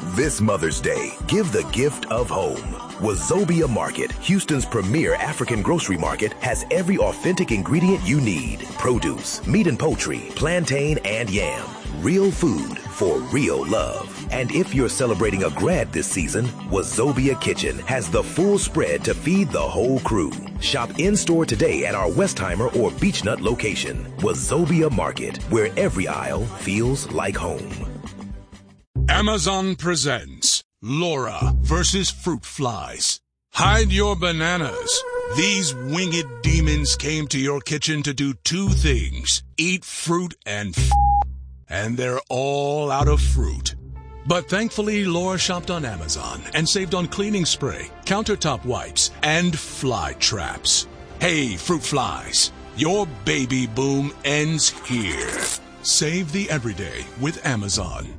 This Mother's Day, give the gift of home. Wazobia Market, Houston's premier African grocery market, has every authentic ingredient you need. Produce, meat and poultry, plantain and yam. Real food for real love. And if you're celebrating a grad this season, Wazobia Kitchen has the full spread to feed the whole crew. Shop in-store today at our Westheimer or Beechnut location. Wazobia Market, where every aisle feels like home. Amazon presents Laura versus Fruit Flies. Hide your bananas. These winged demons came to your kitchen to do two things: eat fruit and they're all out of fruit. But thankfully, Laura shopped on Amazon and saved on cleaning spray, countertop wipes, and fly traps. Hey, fruit flies, your baby boom ends here. Save the everyday with Amazon.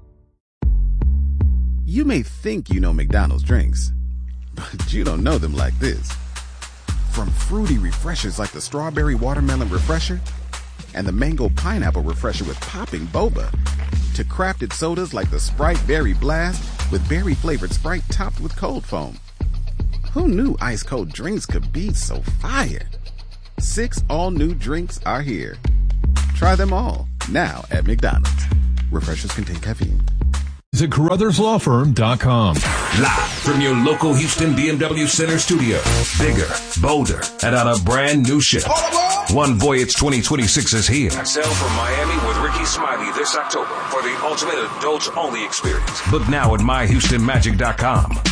You may think you know McDonald's drinks, but you don't know them like this. From fruity refreshers like the Strawberry Watermelon Refresher and the Mango Pineapple Refresher with popping boba, to crafted sodas like the Sprite Berry Blast with berry-flavored Sprite topped with cold foam. Who knew ice-cold drinks could be so fire? 6 all-new drinks are here. Try them all, now at McDonald's. Refreshers contain caffeine. Visit CarruthersLawFirm.com. Live from your local Houston BMW Center studio. Bigger, bolder, and on a brand new ship. One Voyage 2026 is here. Sail from Miami with Ricky Smiley this October for the ultimate adults-only experience. Book now at myhoustonmagic.com.